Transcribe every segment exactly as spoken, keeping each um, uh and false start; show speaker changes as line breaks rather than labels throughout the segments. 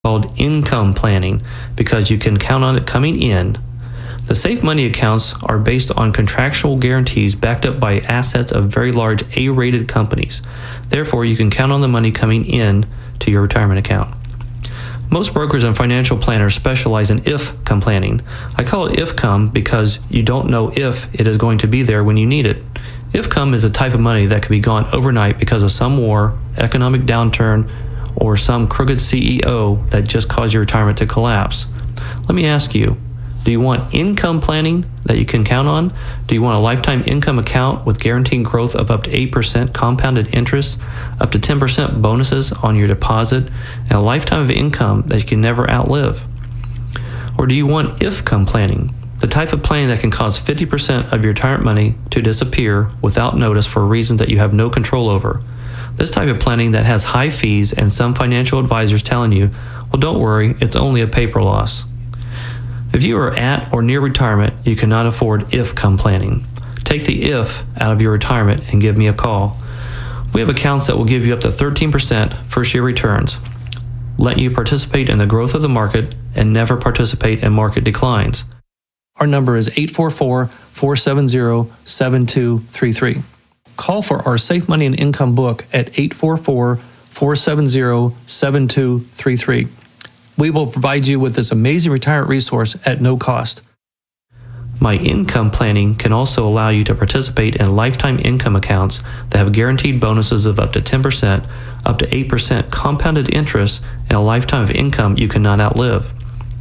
called income planning because you can count on it coming in. The safe money accounts are based on contractual guarantees backed up by assets of very large A-rated companies. Therefore, you can count on the money coming in to your retirement account. Most brokers and financial planners specialize in if-come planning. I call it if-come because you don't know if it is going to be there when you need it. If-come is a type of money that could be gone overnight because of some war, economic downturn, or some crooked C E O that just caused your retirement to collapse. Let me ask you, do you want income planning that you can count on? Do you want a lifetime income account with guaranteed growth of up to eight percent compounded interest, up to ten percent bonuses on your deposit, and a lifetime of income that you can never outlive? Or do you want if-come planning, the type of planning that can cause fifty percent of your retirement money to disappear without notice for reasons that you have no control over? This type of planning that has high fees and some financial advisors telling you, well, don't worry, it's only a paper loss. If you are at or near retirement, you cannot afford if-come planning. Take the if out of your retirement and give me a call. We have accounts that will give you up to thirteen percent first-year returns, let you participate in the growth of the market, and never participate in market declines. Our number is eight four four, four seven zero, seven two three three. Call for our Safe Money and Income book at eight four four, four seven zero, seven two three three. We will provide you with this amazing retirement resource at no cost. My income planning can also allow you to participate in lifetime income accounts that have guaranteed bonuses of up to ten percent, up to eight percent compounded interest, and a lifetime of income you cannot outlive.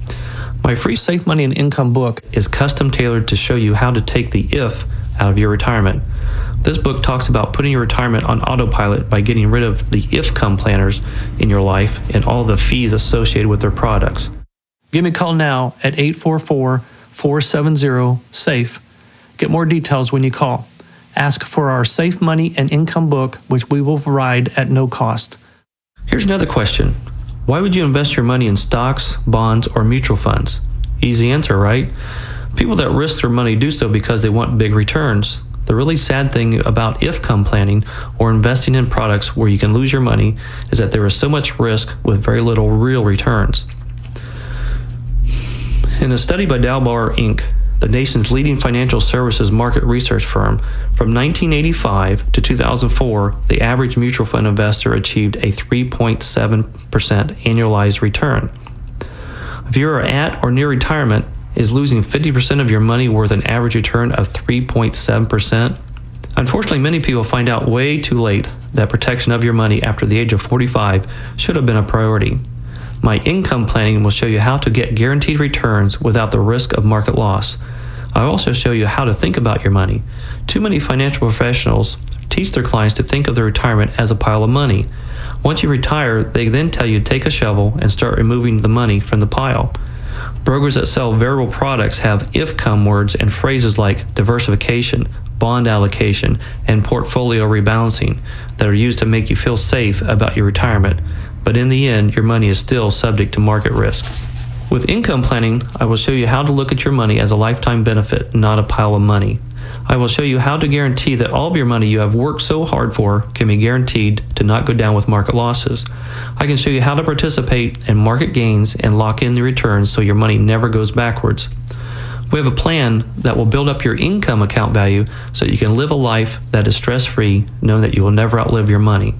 My free Safe Money and Income book is custom tailored to show you how to take the if out of your retirement. This book talks about putting your retirement on autopilot by getting rid of the if-come planners in your life and all the fees associated with their products. Give me a call now at eight four four, four seven zero, SAFE. Get more details when you call. Ask for our Safe Money and Income book, which we will provide at no cost. Here's another question. Why would you invest your money in stocks, bonds, or mutual funds? Easy answer, right? People that risk their money do so because they want big returns. The really sad thing about if-come planning or investing in products where you can lose your money is that there is so much risk with very little real returns. In a study by Dalbar Incorporated, the nation's leading financial services market research firm, from nineteen eighty-five to two thousand four, the average mutual fund investor achieved a three point seven percent annualized return. If you are at or near retirement, is losing fifty percent of your money worth an average return of three point seven percent? Unfortunately, many people find out way too late that protection of your money after the age of forty-five should have been a priority. My income planning will show you how to get guaranteed returns without the risk of market loss. I'll also show you how to think about your money. Too many financial professionals teach their clients to think of their retirement as a pile of money. Once you retire, they then tell you to take a shovel and start removing the money from the pile. Brokers that sell variable products have if-come words and phrases like diversification, bond allocation, and portfolio rebalancing that are used to make you feel safe about your retirement. But in the end, your money is still subject to market risk. With income planning, I will show you how to look at your money as a lifetime benefit, not a pile of money. I will show you how to guarantee that all of your money you have worked so hard for can be guaranteed to not go down with market losses. I can show you how to participate in market gains and lock in the returns so your money never goes backwards. We have a plan that will build up your income account value so you can live a life that is stress-free, knowing that you will never outlive your money.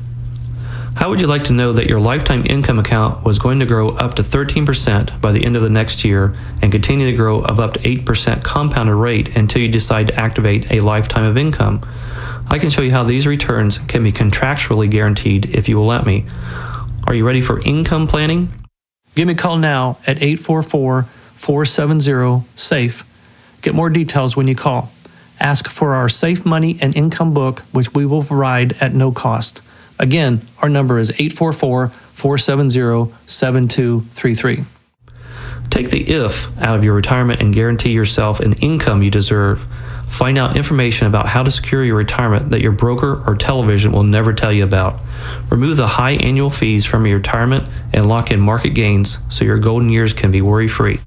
How would you like to know that your lifetime income account was going to grow up to thirteen percent by the end of the next year and continue to grow of up to eight percent compounded rate until you decide to activate a lifetime of income? I can show you how these returns can be contractually guaranteed if you will let me. Are you ready for income planning? Give me a call now at eight four four, four seven zero, SAFE. Get more details when you call. Ask for our Safe Money and Income book, which we will provide at no cost. Again, our number is eight four four, four seven zero, seven two three three. Take the if out of your retirement and guarantee yourself an income you deserve. Find out information about how to secure your retirement that your broker or television will never tell you about. Remove the high annual fees from your retirement and lock in market gains so your golden years can be worry-free.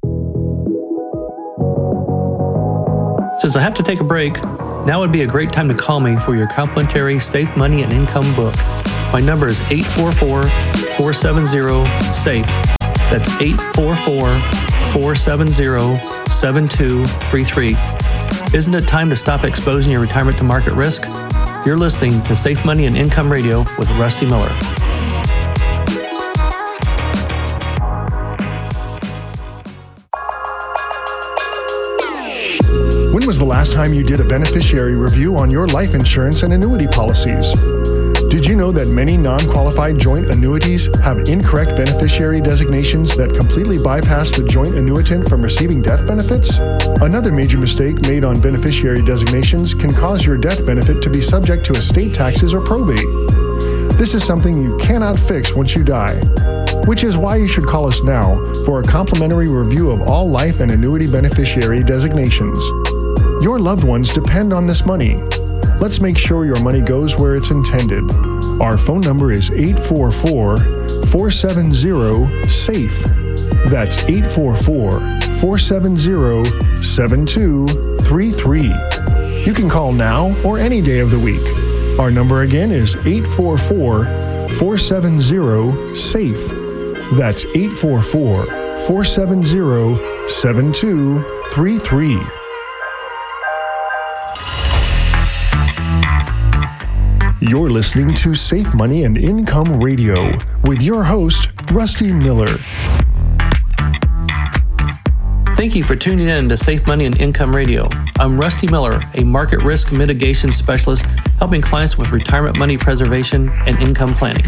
Since I have to take a break, now would be a great time to call me for your complimentary Safe Money and Income book. My number is eight four four, four seven zero, SAFE. That's eight four four, four seven zero, seven two three three. Isn't it time to stop exposing your retirement to market risk? You're listening to Safe Money and Income Radio with Rusty Miller.
When was the last time you did a beneficiary review on your life insurance and annuity policies? Did you know that many non-qualified joint annuities have incorrect beneficiary designations that completely bypass the joint annuitant from receiving death benefits? Another major mistake made on beneficiary designations can cause your death benefit to be subject to estate taxes or probate. This is something you cannot fix once you die, which is why you should call us now for a complimentary review of all life and annuity beneficiary designations. Your loved ones depend on this money. Let's make sure your money goes where it's intended. Our phone number is eight four four, four seven zero, SAFE. That's eight four four, four seven zero, seven two three three. You can call now or any day of the week. Our number again is eight four four, four seven zero, SAFE. That's eight four four, four seven zero, seven two three three. You're listening to Safe Money and Income Radio with your host, Rusty Miller.
Thank you for tuning in to Safe Money and Income Radio. I'm Rusty Miller, a market risk mitigation specialist helping clients with retirement money preservation and income planning.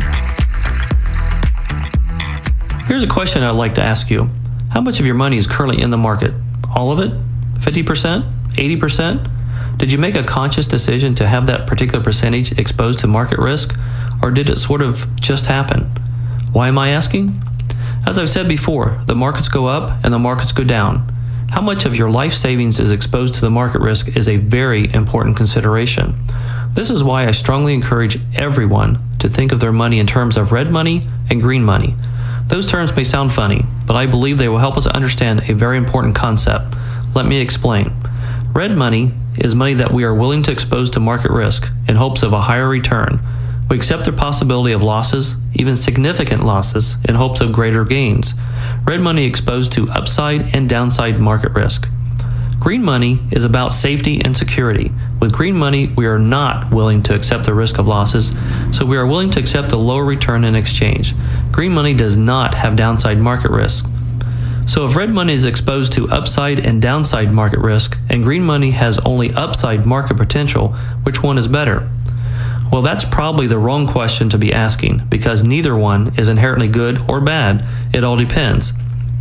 Here's a question I'd like to ask you. How much of your money is currently in the market? All of it? fifty percent? eighty percent? Did you make a conscious decision to have that particular percentage exposed to market risk, or did it sort of just happen? Why am I asking? As I've said before, the markets go up and the markets go down. How much of your life savings is exposed to the market risk is a very important consideration. This is why I strongly encourage everyone to think of their money in terms of red money and green money. Those terms may sound funny, but I believe they will help us understand a very important concept. Let me explain. Red money is money that we are willing to expose to market risk in hopes of a higher return. We accept the possibility of losses, even significant losses, in hopes of greater gains. Red money exposed to upside and downside market risk. Green money is about safety and security. With green money, we are not willing to accept the risk of losses, so we are willing to accept the lower return in exchange. Green money does not have downside market risk. So if red money is exposed to upside and downside market risk, and green money has only upside market potential, which one is better? Well, that's probably the wrong question to be asking, because neither one is inherently good or bad. It all depends.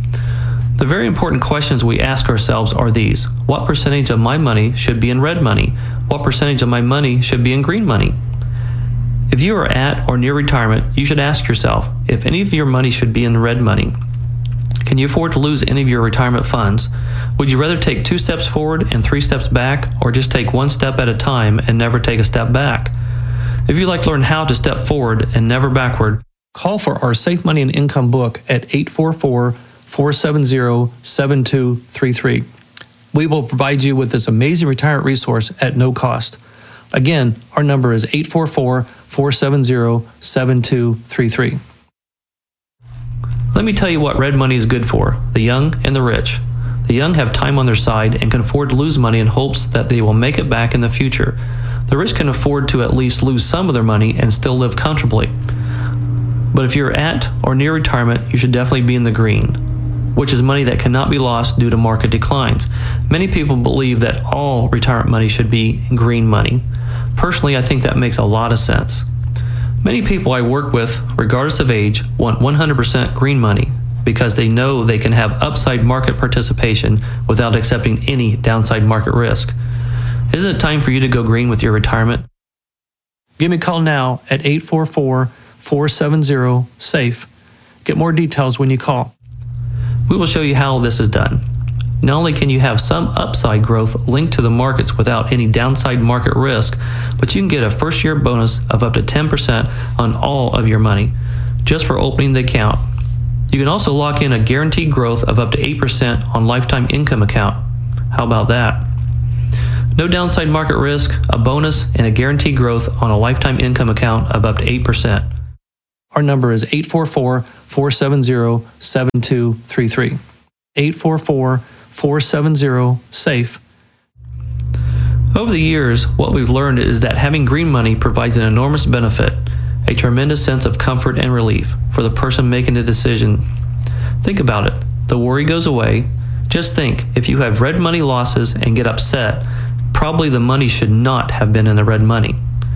The very important questions we ask ourselves are these. What percentage of my money should be in red money? What percentage of my money should be in green money? If you are at or near retirement, you should ask yourself if any of your money should be in red money. Can you afford to lose any of your retirement funds? Would you rather take two steps forward and three steps back, or just take one step at a time and never take a step back? If you'd like to learn how to step forward and never backward, call for our Safe Money and Income book at eight four four, four seven zero, seven two three three. We will provide you with this amazing retirement resource at no cost. Again, our number is eight four four, four seven zero, seven two three three. Let me tell you what red money is good for, the young and the rich. The young have time on their side and can afford to lose money in hopes that they will make it back in the future. The rich can afford to at least lose some of their money and still live comfortably. But if you're at or near retirement, you should definitely be in the green, which is money that cannot be lost due to market declines. Many people believe that all retirement money should be green money. Personally, I think that makes a lot of sense. Many people I work with, regardless of age, want one hundred percent green money because they know they can have upside market participation without accepting any downside market risk. Isn't it time for you to go green with your retirement? Give me a call now at eight four four, four seven zero, SAFE. Get more details when you call. We will show you how this is done. Not only can you have some upside growth linked to the markets without any downside market risk, but you can get a first year bonus of up to ten percent on all of your money just for opening the account. You can also lock in a guaranteed growth of up to eight percent on lifetime income account. How about that? No downside market risk, a bonus, and a guaranteed growth on a lifetime income account of up to eight percent. Our number is eight four four, four seven zero, seven two three three. eight four four, four seven zero, SAFE. Over the years, what we've learned is that having green money provides an enormous benefit, a tremendous sense of comfort and relief for the person making the decision. Think about it. The worry goes away. Just think, if you have red money losses and get upset, probably the money should not have been in the red money.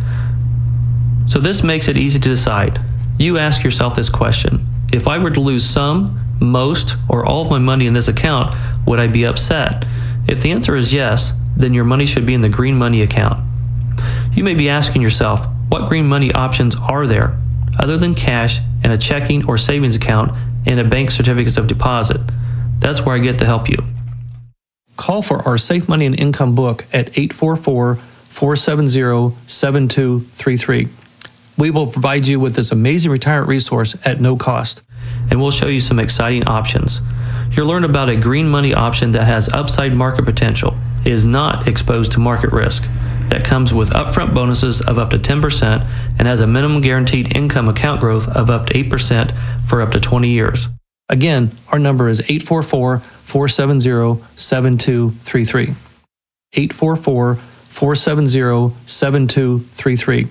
So this makes it easy to decide. You ask yourself this question: if I were to lose some, most, or all of my money in this account, would I be upset? If the answer is yes, then your money should be in the green money account. You may be asking yourself, what green money options are there other than cash and a checking or savings account and a bank certificate of deposit? That's where I get to help you. Call for our Safe Money and Income book at eight four four, four seven zero, seven two three three. We will provide you with this amazing retirement resource at no cost, and we'll show you some exciting options. You'll learn about a green money option that has upside market potential, is not exposed to market risk, that comes with upfront bonuses of up to ten percent, and has a minimum guaranteed income account growth of up to eight percent for up to twenty years. Again, our number is eight four four, four seven zero, seven two three three. eight four four, four seven zero, seven two three three.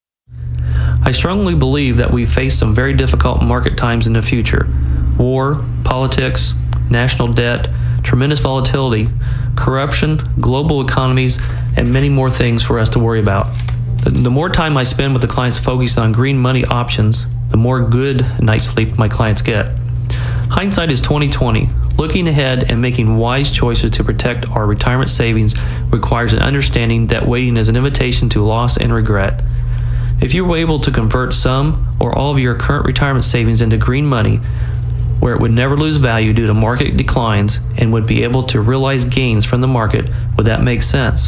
I strongly believe that we face some very difficult market times in the future. War, politics, national debt, tremendous volatility, corruption, global economies, and many more things for us to worry about. The, the more time I spend with the clients focused on green money options, the more good night's sleep my clients get. Hindsight is twenty twenty. Looking ahead and making wise choices to protect our retirement savings requires an understanding that waiting is an invitation to loss and regret. If you were able to convert some or all of your current retirement savings into green money, where it would never lose value due to market declines and would be able to realize gains from the market, would that make sense?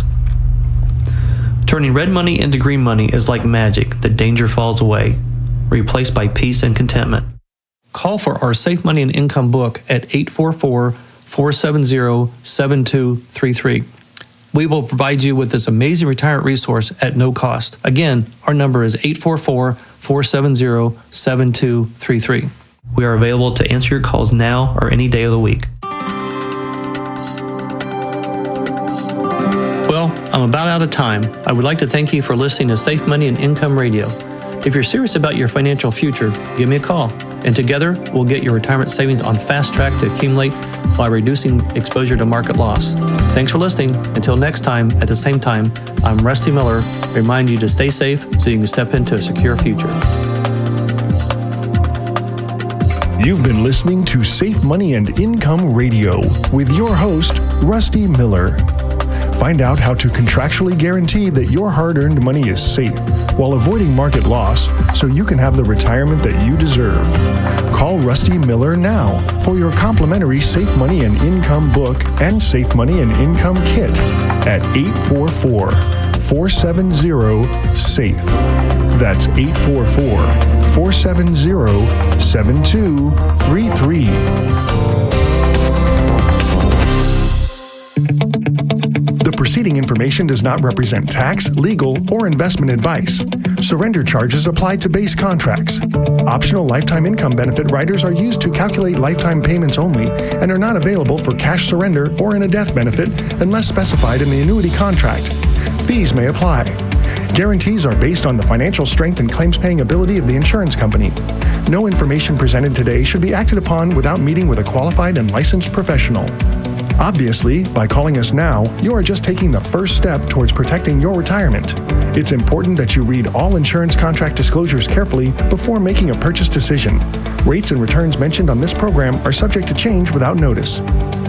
Turning red money into green money is like magic. The danger falls away, replaced by peace and contentment. Call for our Safe Money and Income book at eight four four, four seven zero, seven two three three. We will provide you with this amazing retirement resource at no cost. Again, our number is eight four four, four seven zero, seven two three three. We are available to answer your calls now or any day of the week. Well, I'm about out of time. I would like to thank you for listening to Safe Money and Income Radio. If you're serious about your financial future, give me a call, and together we'll get your retirement savings on fast track to accumulate while reducing exposure to market loss. Thanks for listening. Until next time, at the same time, I'm Rusty Miller, reminding you to stay safe so you can step into a secure future.
You've been listening to Safe Money and Income Radio with your host, Rusty Miller. Find out how to contractually guarantee that your hard-earned money is safe while avoiding market loss so you can have the retirement that you deserve. Call Rusty Miller now for your complimentary Safe Money and Income book and Safe Money and Income kit at eight four four, four seven zero, SAFE. That's eight four four, four seven zero, seven two three three. The preceding information does not represent tax, legal, or investment advice. Surrender charges apply to base contracts. Optional lifetime income benefit riders are used to calculate lifetime payments only and are not available for cash surrender or in a death benefit unless specified in the annuity contract. Fees may apply. Guarantees are based on the financial strength and claims-paying ability of the insurance company. No information presented today should be acted upon without meeting with a qualified and licensed professional. Obviously, by calling us now, you are just taking the first step towards protecting your retirement. It's important that you read all insurance contract disclosures carefully before making a purchase decision. Rates and returns mentioned on this program are subject to change without notice.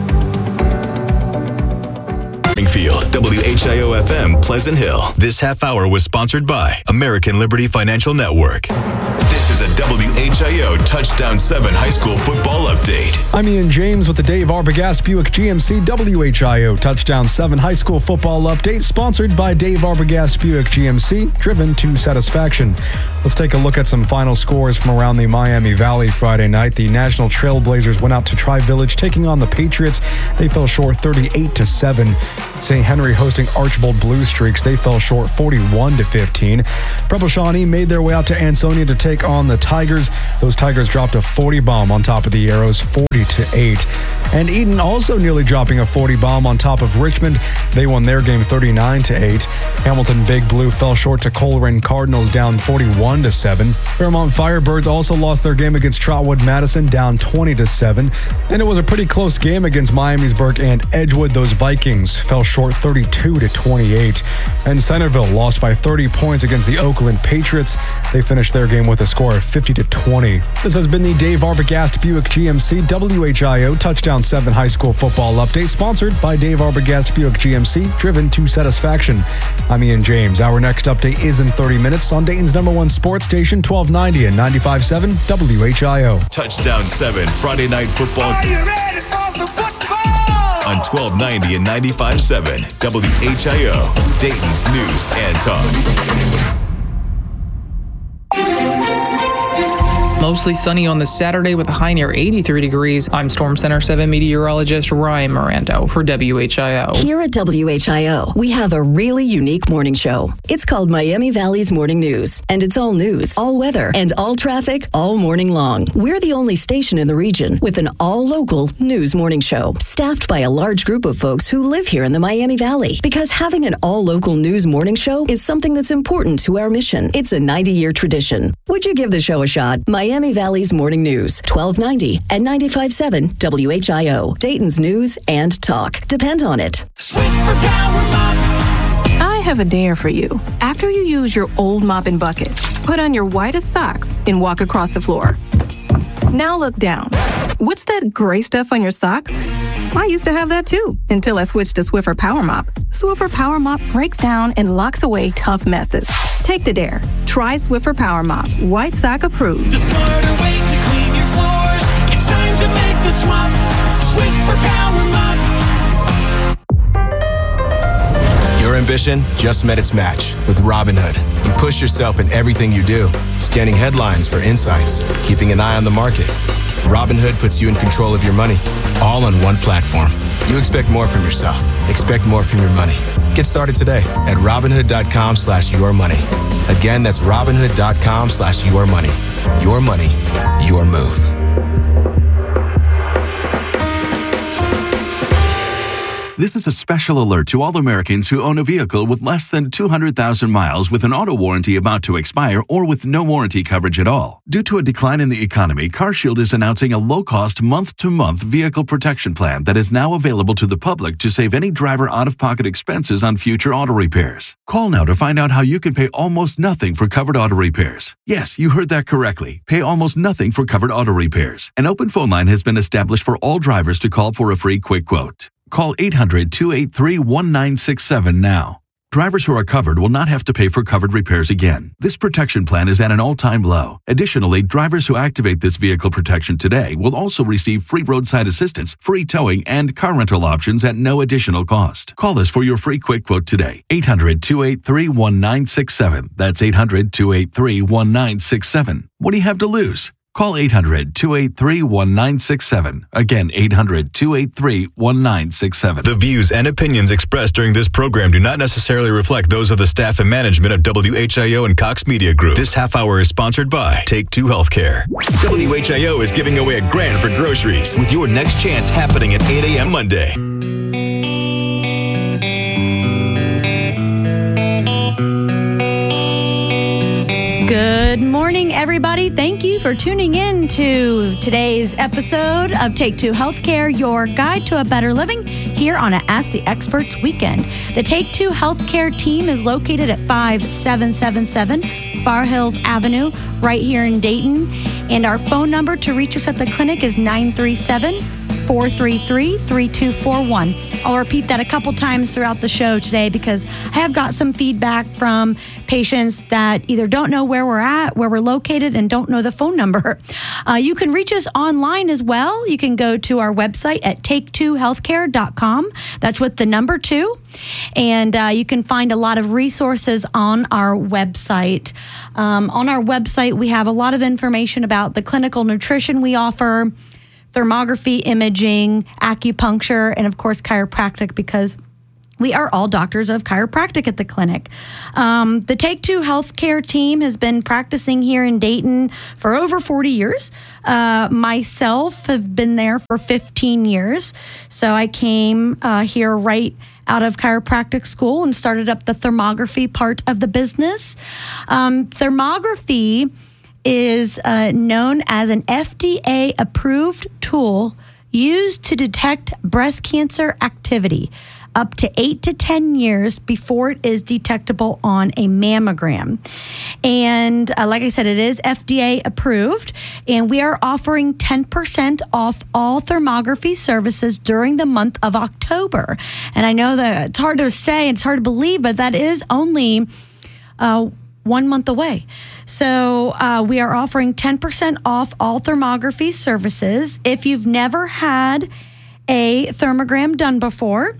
Springfield, W H I O F M, Pleasant Hill. This half hour was sponsored by American Liberty Financial Network. This is a W H I O Touchdown seven High School Football Update.
I'm Ian James with the Dave Arbogast Buick G M C W H I O Touchdown seven High School Football Update, sponsored by Dave Arbogast Buick G M C, driven to satisfaction. Let's take a look at some final scores from around the Miami Valley Friday night. The National Trailblazers went out to Tri-Village, taking on the Patriots. They fell short thirty-eight to seven. Saint Henry hosting Archbold Blue Streaks. They fell short forty-one to fifteen. Preble Shawnee made their way out to Ansonia to take on the Tigers. Those Tigers dropped a forty bomb on top of the Arrows, forty to eight. And Eden also nearly dropping a forty bomb on top of Richmond. They won their game thirty-nine to eight. Hamilton Big Blue fell short to Colerain Cardinals, down forty-one to seven. Fairmont Firebirds also lost their game against Trotwood Madison, down twenty to seven. And it was a pretty close game against Miamisburg and Edgewood. Those Vikings fell short thirty-two to twenty-eight. And Centerville lost by thirty points against the Oakland Patriots. They finished their game with a score of fifty to twenty. This has been the Dave Arbogast Buick G M C W H I O Touchdown seven High School Football Update, sponsored by Dave Arbogast Buick G M C, driven to satisfaction. I'm Ian James. Our next update is in thirty minutes on Dayton's number one sports station, twelve ninety and ninety-five point seven W H I O.
Touchdown seven Friday Night Football.
Are you ready for some football?
On twelve ninety and ninety-five point seven W H I O, Dayton's news and talk.
Mostly sunny on this Saturday with a high near eighty-three degrees. I'm Storm Center seven meteorologist Ryan Mirando for W H I O.
Here at W H I O, we have a really unique morning show. It's called Miami Valley's Morning News, and it's all news, all weather, and all traffic all morning long. We're the only station in the region with an all-local news morning show, staffed by a large group of folks who live here in the Miami Valley. Because having an all-local news morning show is something that's important to our mission. It's a ninety-year tradition. Would you give the show a shot? Miami Valley's Morning News, twelve ninety and ninety-five point seven W H I O. Dayton's news and talk. Depend on it.
Swiffer Power Mop.
I have a dare for you. After you use your old mop and bucket, put on your whitest socks and walk across the floor. Now look down. What's that gray stuff on your socks? I used to have that too, until I switched to Swiffer Power Mop. Swiffer Power Mop breaks down and locks away tough messes. Take the dare. Try Swiffer Power Mop. White sock approved.
The smarter way to clean your floors. It's time to make the swap. Swiffer Power Mop.
Your ambition just met its match with Robinhood. You push yourself in everything you do, scanning headlines for insights, keeping an eye on the market. Robinhood puts you in control of your money, all on one platform. You expect more from yourself. Expect more from your money. Get started today at Robinhood.com slash your money. Again, that's Robinhood.com slash your money. Your money, your move.
This is a special alert to all Americans who own a vehicle with less than two hundred thousand miles with an auto warranty about to expire or with no warranty coverage at all. Due to a decline in the economy, CarShield is announcing a low-cost month-to-month vehicle protection plan that is now available to the public to save any driver out-of-pocket expenses on future auto repairs. Call now to find out how you can pay almost nothing for covered auto repairs. Yes, you heard that correctly. Pay almost nothing for covered auto repairs. An open phone line has been established for all drivers to call for a free quick quote. Call eight hundred, two eight three, one nine six seven now. Drivers who are covered will not have to pay for covered repairs again. This protection plan is at an all-time low. Additionally, drivers who activate this vehicle protection today will also receive free roadside assistance, free towing, and car rental options at no additional cost. Call us for your free quick quote today. eight hundred, two eight three, one nine six seven. That's eight hundred, two eight three, one nine six seven. What do you have to lose? Call eight hundred, two eight three, one nine six seven. Again, eight hundred, two eight three, one nine six seven.
The views and opinions expressed during this program do not necessarily reflect those of the staff and management of W H I O and Cox Media Group. This half hour is sponsored by Take Two Healthcare. W H I O is giving away a grand for groceries with your next chance happening at eight a.m. Monday.
Good morning, everybody. Thank you for tuning in to today's episode of Take Two Healthcare, your guide to a better living, here on a Ask the Experts weekend. The Take Two Healthcare team is located at five seven seven seven Far Hills Avenue, right here in Dayton. And our phone number to reach us at the clinic is nine three seven, four three three, three two four one. I'll repeat that a couple times throughout the show today because I have got some feedback from patients that either don't know where we're at, where we're located, and don't know the phone number. Uh, you can reach us online as well. You can go to our website at take two healthcare dot com. That's with the number two. And uh, you can find a lot of resources on our website. Um, on our website, we have a lot of information about the clinical nutrition we offer, thermography, imaging, acupuncture, and of course chiropractic, because we are all doctors of chiropractic at the clinic. Um, the Take Two Healthcare team has been practicing here in Dayton for over forty years. Uh, myself have been there for fifteen years. So I came uh, here right out of chiropractic school and started up the thermography part of the business. Um, thermography is uh, known as an F D A-approved tool used to detect breast cancer activity up to eight to ten years before it is detectable on a mammogram. And uh, like I said, it is F D A approved, and we are offering ten percent off all thermography services during the month of October. And I know that it's hard to say, it's hard to believe, but that is only uh, one month away. So uh, we are offering ten percent off all thermography services. If you've never had a thermogram done before,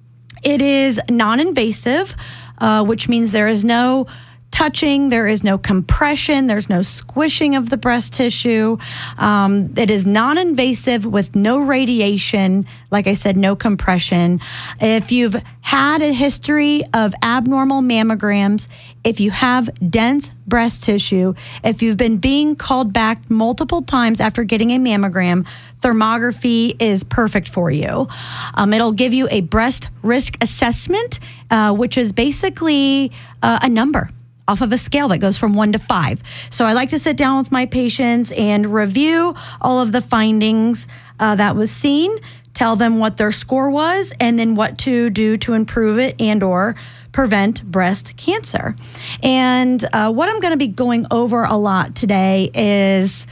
it is non-invasive, uh, which means there is no touching, there is no compression, there's no squishing of the breast tissue. Um, it is non-invasive with no radiation, like I said, no compression. If you've had a history of abnormal mammograms, if you have dense breast tissue, if you've been being called back multiple times after getting a mammogram, thermography is perfect for you. Um, it'll give you a breast risk assessment, uh, which is basically uh, a number off of a scale that goes from one to five. So I like to sit down with my patients and review all of the findings uh, that was seen, tell them what their score was, and then what to do to improve it and or prevent breast cancer. And uh, what I'm going to be going over a lot today is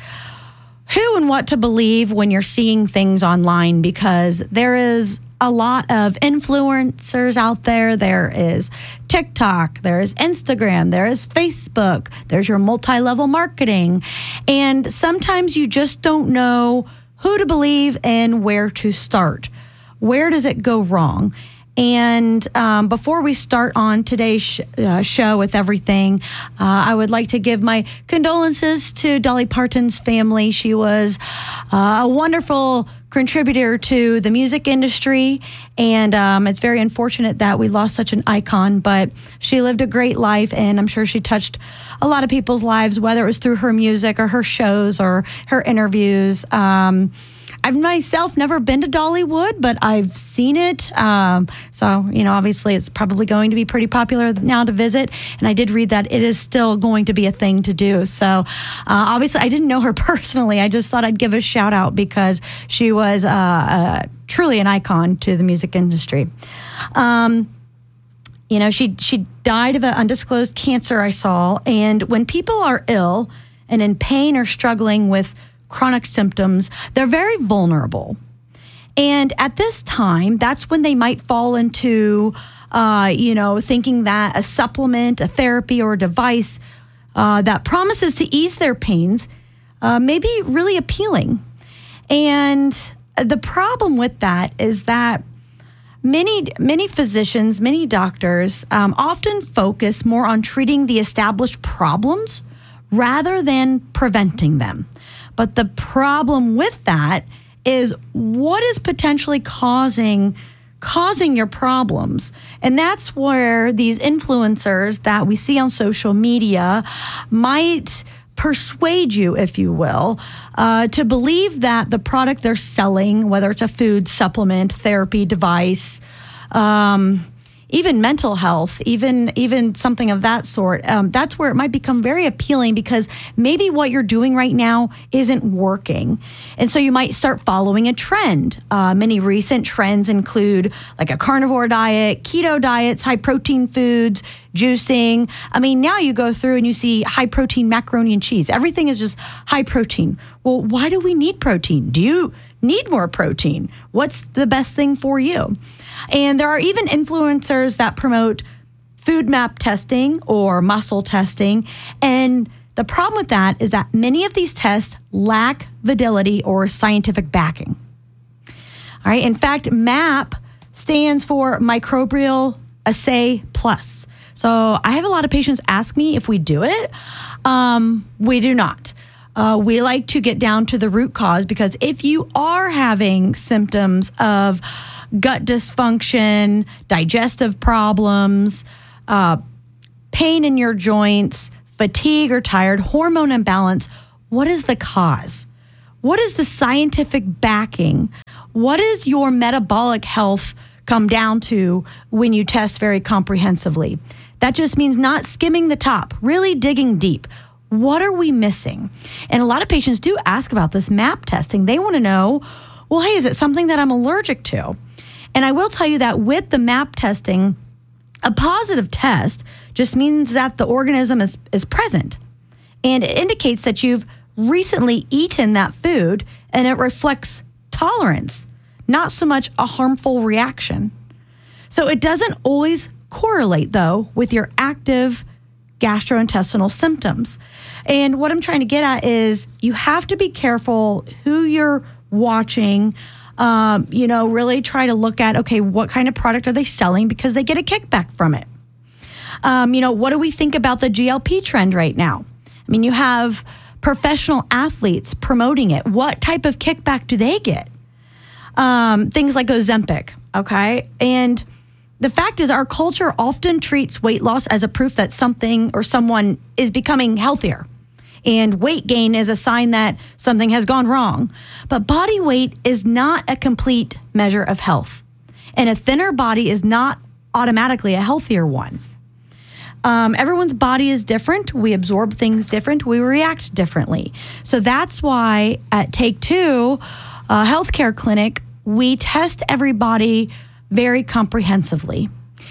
who and what to believe when you're seeing things online, because there is a lot of influencers out there. There is TikTok, there's Instagram, there's Facebook, there's your multi-level marketing. And sometimes you just don't know who to believe and where to start. Where does it go wrong? And um, before we start on today's sh- uh, show with everything, uh, I would like to give my condolences to Dolly Parton's family. She was uh, a wonderful contributor to the music industry, and um, it's very unfortunate that we lost such an icon, but she lived a great life, and I'm sure she touched a lot of people's lives, whether it was through her music or her shows or her interviews. Um, I've myself never been to Dollywood, but I've seen it. Um, so, you know, obviously it's probably going to be pretty popular now to visit. And I did read that it is still going to be a thing to do. So, uh, obviously, I didn't know her personally. I just thought I'd give a shout out because she was uh, uh, truly an icon to the music industry. Um, you know, she she died of an undisclosed cancer, I saw. And when people are ill and in pain or struggling with chronic symptoms, they're very vulnerable. And at this time, that's when they might fall into, uh, you know, thinking that a supplement, a therapy, or a device uh, that promises to ease their pains uh, may be really appealing. And the problem with that is that many, many physicians, many doctors um, often focus more on treating the established problems rather than preventing them. But the problem with that is what is potentially causing causing your problems. And that's where these influencers that we see on social media might persuade you, if you will, uh, to believe that the product they're selling, whether it's a food, supplement, therapy, device, um, even mental health, even even something of that sort, um, that's where it might become very appealing because maybe what you're doing right now isn't working. And so you might start following a trend. Uh, many recent trends include like a carnivore diet, keto diets, high protein foods, juicing. I mean, now you go through and you see high protein macaroni and cheese. Everything is just high protein. Well, why do we need protein? Do you need more protein? What's the best thing for you? And there are even influencers that promote food map testing or muscle testing. And the problem with that is that many of these tests lack validity or scientific backing. All right. In fact, MAP stands for Microbial Assay Plus. So I have a lot of patients ask me if we do it. Um, we do not. Uh, we like to get down to the root cause, because if you are having symptoms of gut dysfunction, digestive problems, uh, pain in your joints, fatigue or tired, hormone imbalance, what is the cause? What is the scientific backing? What is your metabolic health come down to when you test very comprehensively? That just means not skimming the top, really digging deep. What are we missing? And a lot of patients do ask about this MAP testing. They want to know, well, hey, is it something that I'm allergic to? And I will tell you that with the MAP testing, a positive test just means that the organism is, is present. And it indicates that you've recently eaten that food, and it reflects tolerance, not so much a harmful reaction. So it doesn't always correlate, though, with your active gastrointestinal symptoms. And what I'm trying to get at is you have to be careful who you're watching. Um, you know, really try to look at, okay, what kind of product are they selling, because they get a kickback from it. Um, you know, what do we think about the G L P trend right now? I mean, you have professional athletes promoting it. What type of kickback do they get? Um, things like Ozempic, okay? And the fact is, our culture often treats weight loss as a proof that something or someone is becoming healthier. And weight gain is a sign that something has gone wrong. But body weight is not a complete measure of health. And a thinner body is not automatically a healthier one. Um, everyone's body is different. We absorb things different. We react differently. So that's why at Take Two uh, Healthcare Clinic, we test everybody very comprehensively.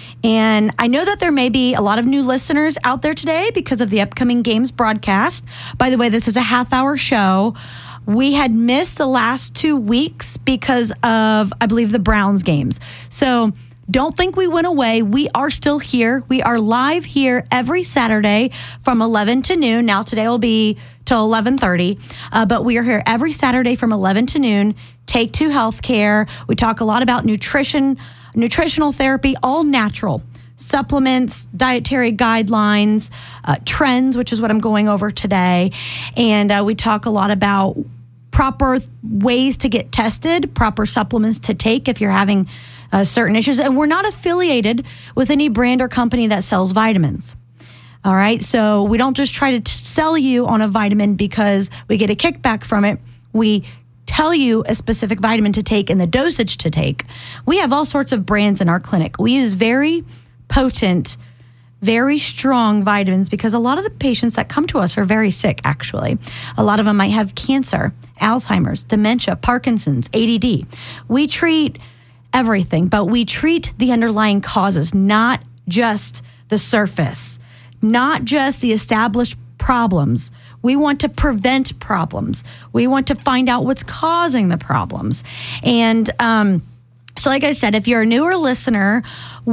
And I know that there may be a lot of new listeners out there today because of the upcoming games broadcast. By the way, this is a half-hour show. We had missed the last two weeks because of, I believe, the Browns games. So don't think we went away. We are still here. We are live here every Saturday from eleven to noon. Now, today will be till eleven thirty, uh, but we are here every Saturday from eleven to noon. Take Two Healthcare. We talk a lot about nutrition, nutritional therapy, all natural. Supplements, dietary guidelines, uh, trends, which is what I'm going over today. And uh, we talk a lot about proper ways to get tested, proper supplements to take if you're having uh, certain issues. And we're not affiliated with any brand or company that sells vitamins. All right. So we don't just try to t- sell you on a vitamin because we get a kickback from it. We tell you a specific vitamin to take and the dosage to take. We have all sorts of brands in our clinic. We use very potent, very strong vitamins because a lot of the patients that come to us are very sick, actually. A lot of them might have cancer, Alzheimer's, dementia, Parkinson's, A D D. We treat everything, but we treat the underlying causes, not just the surface, not just the established problems. We want to prevent problems. We want to find out what's causing the problems. And um, so like I said, if you're a newer listener,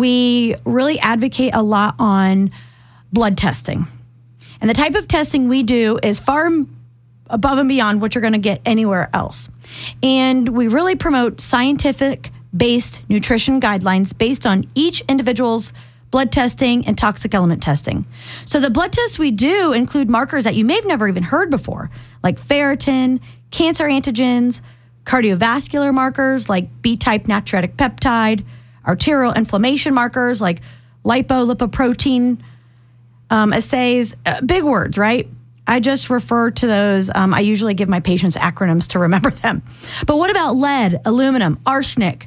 we really advocate a lot on blood testing. And the type of testing we do is far above and beyond what you're going to get anywhere else. And we really promote scientific-based nutrition guidelines based on each individual's blood testing and toxic element testing. So the blood tests we do include markers that you may have never even heard before, like ferritin, cancer antigens, cardiovascular markers like B-type natriuretic peptide, arterial inflammation markers like lipolipoprotein um, assays. Uh, big words, right? I just refer to those. Um, I usually give my patients acronyms to remember them. But what about lead, aluminum, arsenic?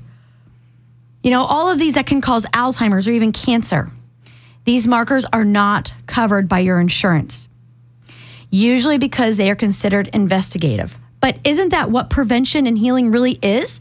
You know, all of these that can cause Alzheimer's or even cancer. These markers are not covered by your insurance, usually because they are considered investigative. But isn't that what prevention and healing really is?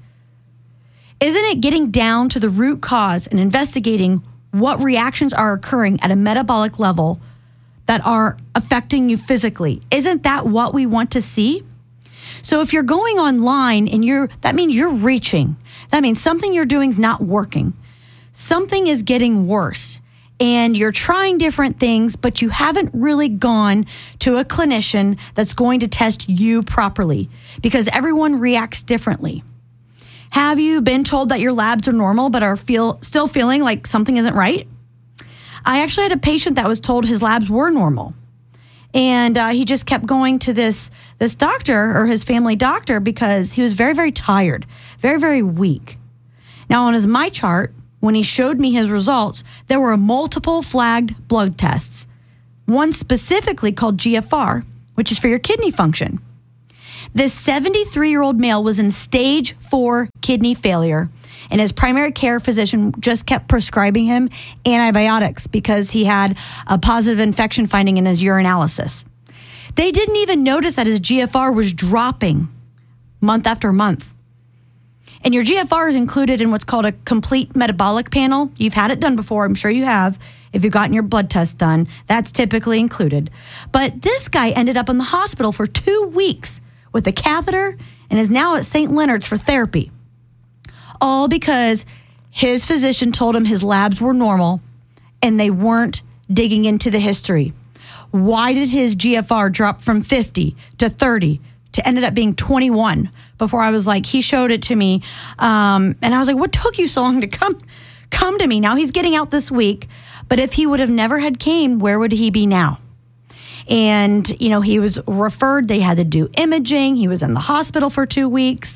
Isn't it getting down to the root cause and investigating what reactions are occurring at a metabolic level that are affecting you physically? Isn't that what we want to see? So if you're going online and you're, that means you're reaching. That means something you're doing is not working. Something is getting worse. And you're trying different things, but you haven't really gone to a clinician that's going to test you properly because everyone reacts differently. Have you been told that your labs are normal but are feel still feeling like something isn't right? I actually had a patient that was told his labs were normal. And uh, he just kept going to this, this doctor or his family doctor because he was very, very tired, very, very weak. Now, on his My Chart, when he showed me his results, there were multiple flagged blood tests. One specifically called G F R, which is for your kidney function. This seventy-three-year-old male was in stage four kidney failure, and his primary care physician just kept prescribing him antibiotics because he had a positive infection finding in his urinalysis. They didn't even notice that his G F R was dropping month after month. And your G F R is included in what's called a complete metabolic panel. You've had it done before. I'm sure you have. If you've gotten your blood test done, that's typically included. But this guy ended up in the hospital for two weeks with a catheter and is now at Saint Leonard's for therapy. All because his physician told him his labs were normal and they weren't digging into the history. Why did his G F R drop from fifty to thirty to ended up being twenty-one before I was like, he showed it to me. Um, and I was like, what took you so long to come come to me? Now he's getting out this week. But if he would have never had came, where would he be now? And, you know, he was referred. They had to do imaging. He was in the hospital for two weeks.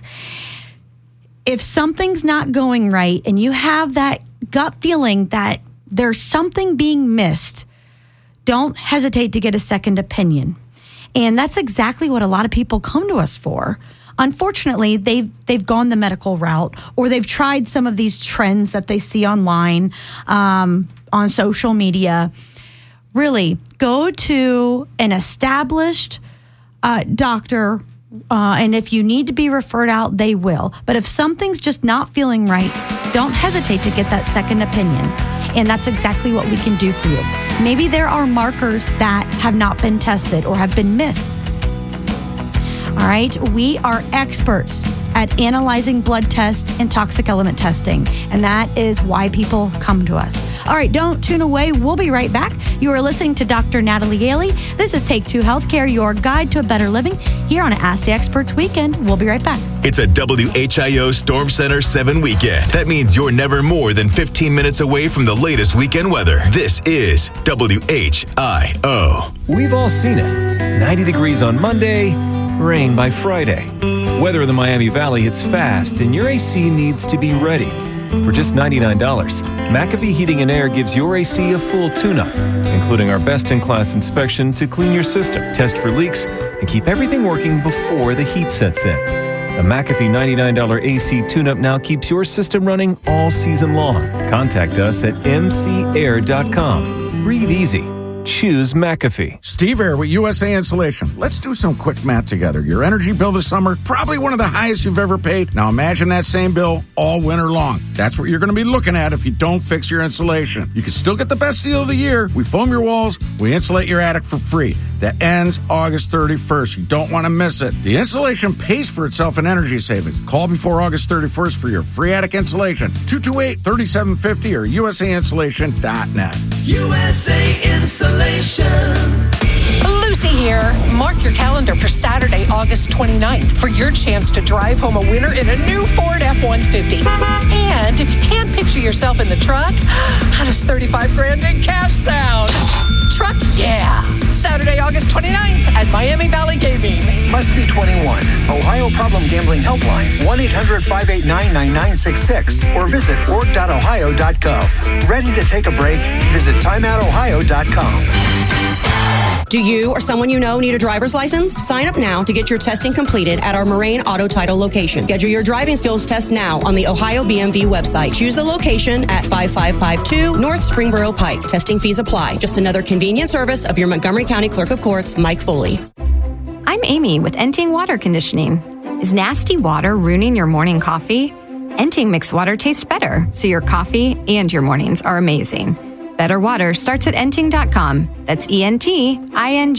If something's not going right and you have that gut feeling that there's something being missed, don't hesitate to get a second opinion. And that's exactly what a lot of people come to us for. Unfortunately, they've they've gone the medical route, or they've tried some of these trends that they see online, um, on social media. Really, go to an established uh, doctor, uh, and if you need to be referred out, they will. But if something's just not feeling right, don't hesitate to get that second opinion. And that's exactly what we can do for you. Maybe there are markers that have not been tested or have been missed. All right, we are experts at analyzing blood tests and toxic element testing, and that is why people come to us. All right, don't tune away. We'll be right back. You are listening to Doctor Natalie Yaley. This is Take Two Healthcare, your guide to a better living, here on Ask the Experts Weekend. We'll be right back.
It's a W H I O Storm Center seven weekend. That means you're never more than fifteen minutes away from the latest weekend weather. This is W H I O.
We've all seen it. ninety degrees on Monday, rain by Friday. Weather in the Miami Valley hits fast, and your A C needs to be ready. For just ninety-nine dollars, McAfee Heating and Air gives your A C a full tune-up, including our best-in-class inspection to clean your system, test for leaks, and keep everything working before the heat sets in. A McAfee ninety-nine dollars A C tune-up now keeps your system running all season long. Contact us at m c air dot com. Breathe easy. Choose McAfee.
Steve Air with U S A Insulation. Let's do some quick math together. Your energy bill this summer, probably one of the highest you've ever paid. Now imagine that same bill all winter long. That's what you're going to be looking at if you don't fix your insulation. You can still get the best deal of the year. We foam your walls. We insulate your attic for free. That ends August thirty-first. You don't want to miss it. The insulation pays for itself in energy savings. Call before August thirty-first for your free attic insulation. two two eight, three seven five zero or u s a insulation dot net.
U S A Insulation.
Lucy here. Mark your calendar for Saturday, August twenty-ninth for your chance to drive home a winner in a new Ford F one fifty. And if you can't picture yourself in the truck, how does thirty-five grand in cash sound? Truck, yeah. Saturday, August twenty-ninth at Miami Valley Gaming.
Must be twenty-one. Ohio Problem Gambling Helpline, one eight hundred five eight nine nine nine six six or visit org dot ohio dot gov. Ready to take a break? Visit time out ohio dot com.
Do you or someone you know need a driver's license? Sign up now to get your testing completed at our Moraine Auto Title location. Schedule your driving skills test now on the Ohio B M V website. Choose the location at five five five two North Springboro Pike. Testing fees apply. Just another convenient service of your Montgomery County Clerk of Courts, Mike Foley.
I'm Amy with Enting Water Conditioning. Is nasty water ruining your morning coffee? Enting makes water taste better, so your coffee and your mornings are amazing. Better water starts at enting dot com. That's E N T I N G.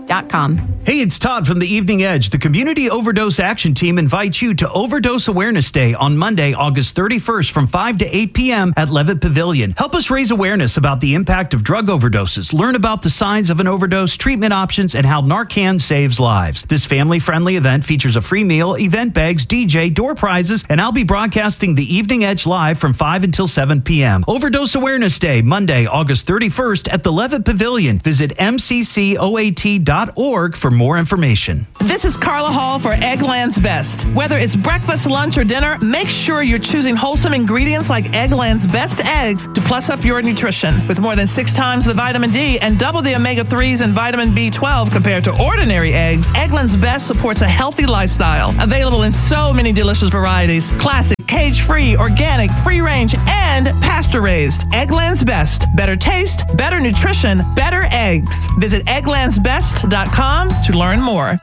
dot com.
Hey, it's Todd from the Evening Edge. The Community Overdose Action Team invites you to Overdose Awareness Day on Monday, August thirty-first from five to eight p.m. at Levitt Pavilion. Help us raise awareness about the impact of drug overdoses. Learn about the signs of an overdose, treatment options, and how Narcan saves lives. This family-friendly event features a free meal, event bags, D J, door prizes, and I'll be broadcasting the Evening Edge live from five until seven p.m. Overdose Awareness Day, Monday, August thirty-first at the Levitt Pavilion. Visit m c c o a t dot org for more information.
This is Carla Hall for Eggland's Best. Whether it's breakfast, lunch, or dinner, make sure you're choosing wholesome ingredients like Eggland's Best Eggs to plus up your nutrition. With more than six times the vitamin D and double the omega threes and vitamin B twelve compared to ordinary eggs, Eggland's Best supports a healthy lifestyle. Available in so many delicious varieties. Classic, cage-free, organic, free-range, and pasture-raised. Eggland's Best. Better taste, better nutrition, better eggs. Visit egglands best dot com to learn more.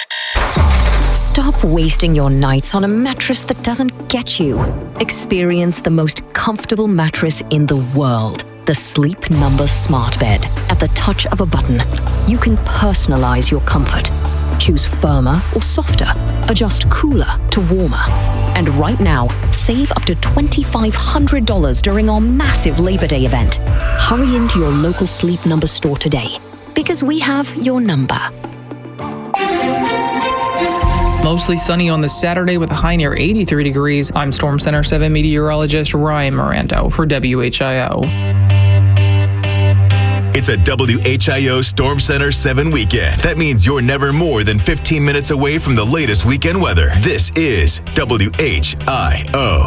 Stop wasting your nights on a mattress that doesn't get you. Experience the most comfortable mattress in the world. The Sleep Number Smart Bed. At the touch of a button, you can personalize your comfort. Choose firmer or softer. Adjust cooler to warmer. And right now, save up to two thousand five hundred dollars during our massive Labor Day event. Hurry into your local Sleep Number store today, because we have your number.
Mostly sunny on this Saturday with a high near eighty-three degrees. I'm Storm Center seven meteorologist Ryan Mirando for W H I O.
It's a W H I O Storm Center seven weekend. That means you're never more than fifteen minutes away from the latest weekend weather. This is W H I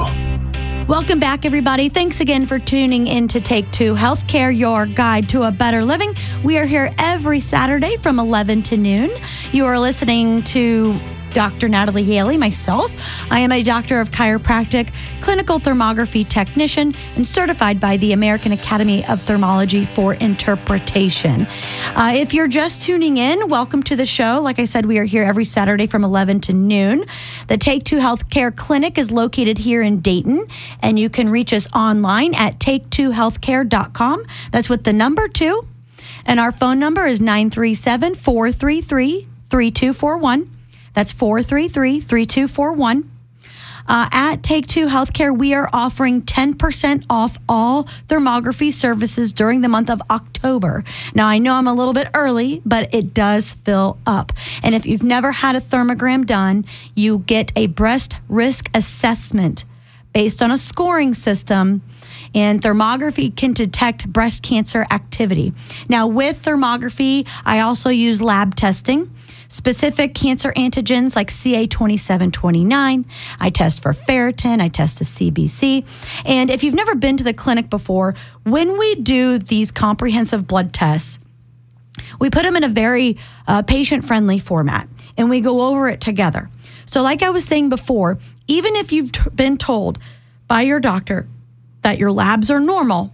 O.
Welcome back, everybody. Thanks again for tuning in to Take Two Healthcare, your guide to a better living. We are here every Saturday from eleven to noon. You are listening to Doctor Natalie Haley, myself. I am a doctor of chiropractic, clinical thermography technician, and certified by the American Academy of Thermology for interpretation. Uh, if you're just tuning in, welcome to the show. Like I said, we are here every Saturday from eleven to noon. The Take Two Healthcare Clinic is located here in Dayton, and you can reach us online at take two healthcare dot com. That's with the number two. And our phone number is nine three seven, four three three, three two four one. That's four three three, three two four one. Uh, at Take Two Healthcare, we are offering ten percent off all thermography services during the month of October. Now, I know I'm a little bit early, but it does fill up. And if you've never had a thermogram done, you get a breast risk assessment based on a scoring system, and thermography can detect breast cancer activity. Now, with thermography, I also use lab testing. Specific cancer antigens like C A twenty-seven twenty-nine. I test for ferritin. I test the C B C. And if you've never been to the clinic before, when we do these comprehensive blood tests, we put them in a very uh, patient-friendly format, and we go over it together. So like I was saying before, even if you've t- been told by your doctor that your labs are normal,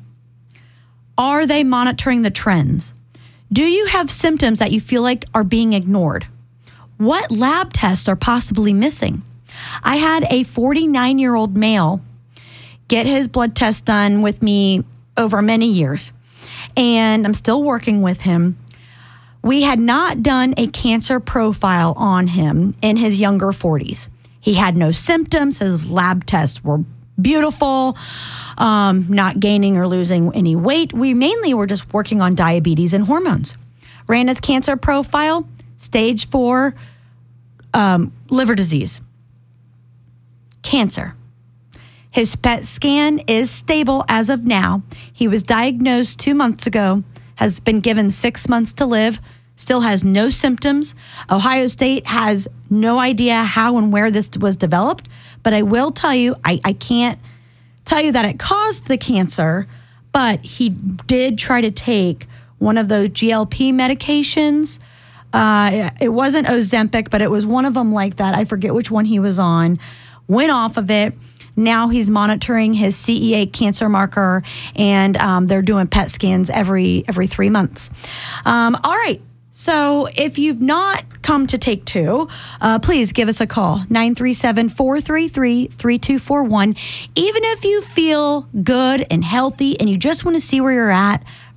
are they monitoring the trends? Do you have symptoms that you feel like are being ignored? What lab tests are possibly missing? I had a forty-nine-year-old male get his blood test done with me over many years, and I'm still working with him. We had not done a cancer profile on him in his younger forties. He had no symptoms. His lab tests were beautiful, um, not gaining or losing any weight. We mainly were just working on diabetes and hormones. Ran his cancer profile, stage four, um, liver disease, cancer. His P E T scan is stable as of now. He was diagnosed two months ago, has been given six months to live, still has no symptoms. Ohio State has no idea how and where this was developed, but I will tell you, I, I can't tell you that it caused the cancer, but he did try to take one of those G L P medications. Uh, it wasn't Ozempic, but it was one of them like that. I forget which one he was on. Went off of it. Now he's monitoring his C E A cancer marker, and um, they're doing P E T scans every every three months. Um, all right. So if you've not come to Take Two, uh, please give us a call, nine three seven, four three three, three two four one. Even if you feel good and healthy and you just want to see where you're at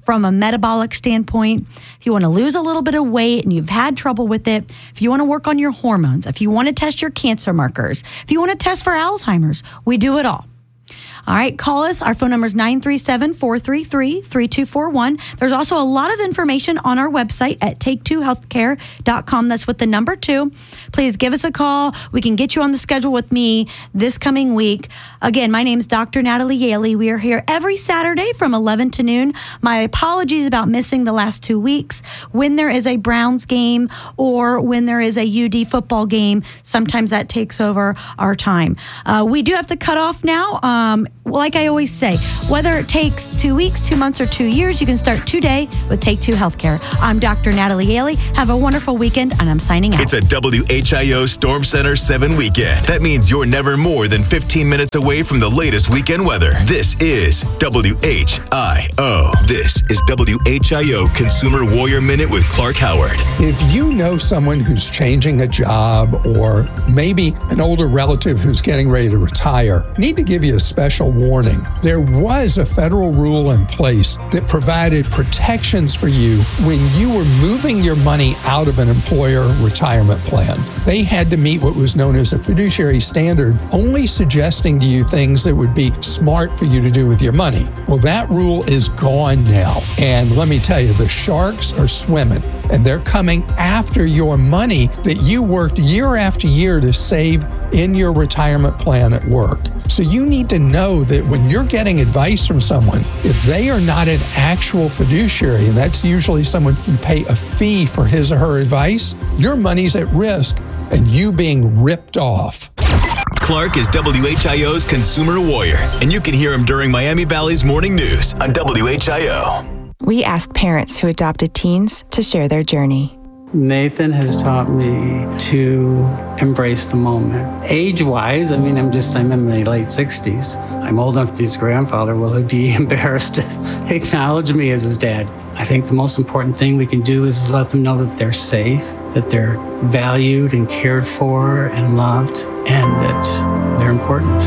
from a metabolic standpoint, if you want to lose a little bit of weight and you've had trouble with it, if you want to work on your hormones, if you want to test your cancer markers, if you want to test for Alzheimer's, we do it all. All right, call us. Our phone number is nine three seven, four three three, three two four one. There's also a lot of information on our website at take two healthcare dot com. That's with the number two. Please give us a call. We can get you on the schedule with me this coming week. Again, my name is Doctor Natalie Yaley. We are here every Saturday from eleven to noon. My apologies about missing the last two weeks. When there is a Browns game or when there is a U D football game, sometimes that takes over our time. Uh, we do have to cut off now. Um, like I always say, whether it takes two weeks, two months, or two years, you can start today with Take Two Healthcare. I'm Doctor Natalie Yaley. Have a wonderful weekend, and I'm signing out.
It's a W H I O Storm Center seven weekend. That means you're never more than fifteen minutes away from the latest weekend weather. This is W H I O. This is W H I O Consumer Warrior Minute with Clark Howard.
If you know someone who's changing a job or maybe an older relative who's getting ready to retire, I need to give you a special warning. There was a federal rule in place that provided protections for you when you were moving your money out of an employer retirement plan. They had to meet what was known as a fiduciary standard, only suggesting to you things that would be smart for you to do with your money. Well, that rule is gone now. And let me tell you, the sharks are swimming, and they're coming after your money that you worked year after year to save in your retirement plan at work. So you need to know that when you're getting advice from someone, if they are not an actual fiduciary, and that's usually someone you pay a fee for his or her advice, your money's at risk and you being ripped off.
Clark is W H I O's Consumer Warrior, and you can hear him during Miami Valley's Morning News on W H I O.
We asked parents who adopted teens to share their journey.
Nathan has taught me to embrace the moment. Age-wise, I mean, I'm just, I'm in my late sixties. I'm old enough to be his grandfather. Will he be embarrassed to acknowledge me as his dad? I think the most important thing we can do is let them know that they're safe, that they're valued and cared for and loved, and that they're important.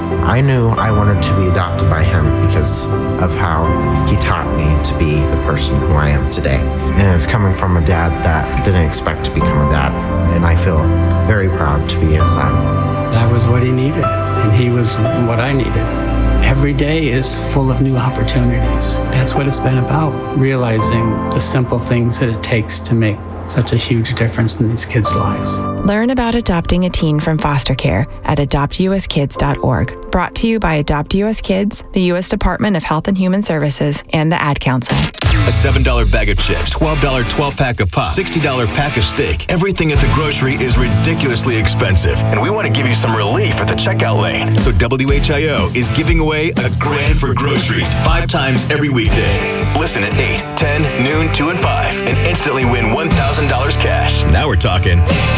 I knew I wanted to be adopted by him because of how he taught me to be the person who I am today. And it's coming from a dad that didn't expect to become a dad. And I feel very proud to be his son.
That was what he needed, and he was what I needed. Every day is full of new opportunities. That's what it's been about, realizing the simple things that it takes to make such a huge difference in these kids' lives.
Learn about adopting a teen from foster care at adopt u s kids dot org. Brought to you by Adopt U S Kids, the U S Department of Health and Human Services, and the Ad Council.
A seven dollar bag of chips, twelve dollar twelve-pack of pop, sixty dollar pack of steak. Everything at the grocery is ridiculously expensive, and we want to give you some relief at the checkout lane. So W H I O is giving away a grand for groceries five times every weekday. Listen at eight, ten, noon, two, and five, and instantly win one thousand dollars cash. Now we're talking.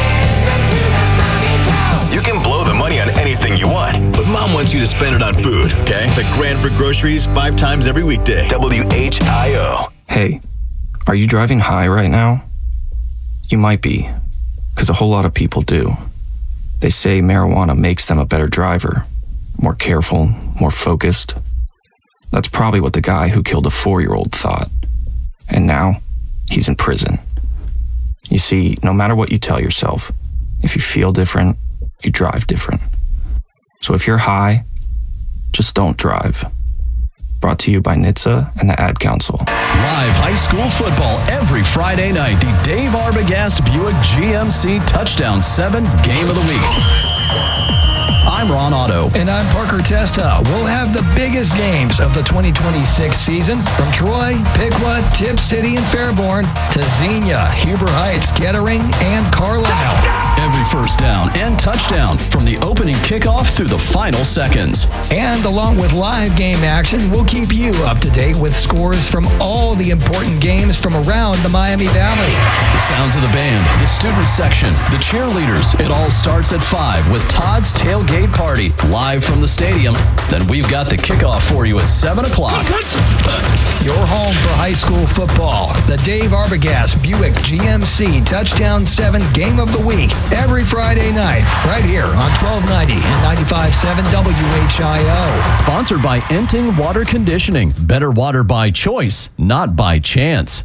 You can blow the money on anything you want, but Mom wants you to spend it on food, okay? The grand for groceries five times every weekday. W H I O.
Hey, are you driving high right now? You might be, because a whole lot of people do. They say marijuana makes them a better driver, more careful, more focused. That's probably what the guy who killed a four-year-old thought. And now, he's in prison. You see, no matter what you tell yourself, if you feel different, you drive different. So if you're high, just don't drive. Brought to you by N H T S A and the Ad Council.
Live high school football every Friday night. The Dave Arbogast Buick G M C Touchdown seven Game of the Week. I'm Ron Otto.
And I'm Parker Testa. We'll have the biggest games of the twenty twenty-six season from Troy, Piqua, Tip City, and Fairborn to Xenia, Huber Heights, Kettering, and Carlisle.
Every first down and touchdown from the opening kickoff through the final seconds.
And along with live game action, we'll keep you up to date with scores from all the important games from around the Miami Valley.
The sounds of the band, the student section, the cheerleaders. It all starts at five with Todd's Tailgate McCarty, live from the stadium. Then we've got the kickoff for you at seven o'clock.
Your home for high school football. The Dave Arbogast Buick G M C Touchdown seven Game of the Week. Every Friday night, right here on twelve ninety and ninety-five point seven W H I O.
Sponsored by Enting Water Conditioning. Better water by choice, not by chance.